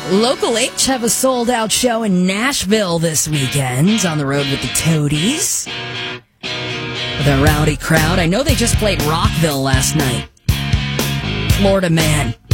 Local H have a sold-out show in Nashville this weekend, on the road with the Toadies. With a rowdy crowd. I know they just played Rockville last night. Florida Man.